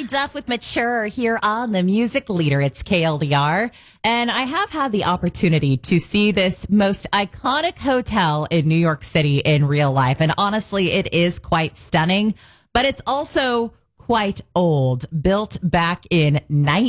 Duff with Mature here on the Music Leader. It's KLDR. And I have had the opportunity to see this most iconic hotel in New York City in real life. And honestly, it is quite stunning, but it's also quite old. Built back in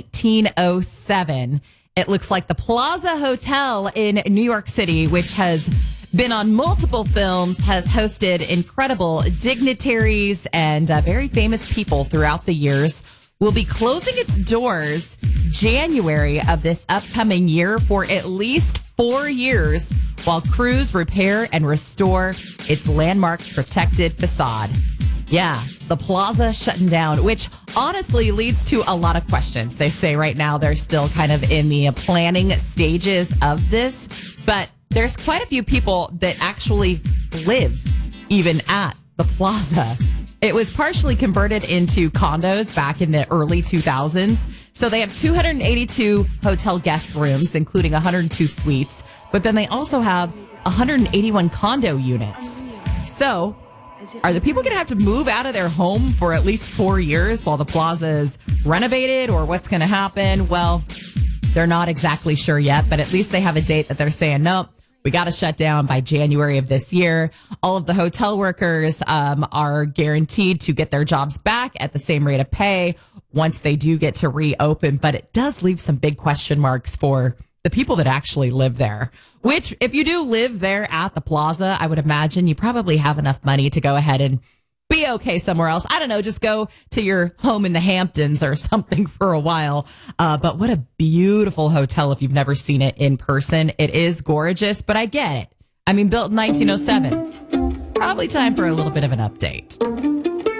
1907. It looks like the Plaza Hotel in New York City, which has been on multiple films, has hosted incredible dignitaries and very famous people throughout the years, will be closing its doors January of this upcoming year for at least 4 years while crews repair and restore its landmark protected facade. Yeah, the Plaza shutting down, which honestly leads to a lot of questions. They say right now they're still kind of in the planning stages of this, but there's quite a few people that actually live even at the Plaza. It was partially converted into condos back in the early 2000s. So they have 282 hotel guest rooms, including 102 suites, but then they also have 181 condo units. So are the people going to have to move out of their home for at least 4 years while the Plaza is renovated, or what's going to happen? Well, they're not exactly sure yet, but at least they have a date that they're saying, nope, we got to shut down by January of this year. All of the hotel workers are guaranteed to get their jobs back at the same rate of pay once they do get to reopen. But it does leave some big question marks for the people that actually live there, which if you do live there at the Plaza, I would imagine you probably have enough money to go ahead and be okay somewhere else. I don't know, just go to your home in the Hamptons or something for a while. But what a beautiful hotel if you've never seen it in person. It is gorgeous, but I get it. I mean, built in 1907. Probably time for a little bit of an update.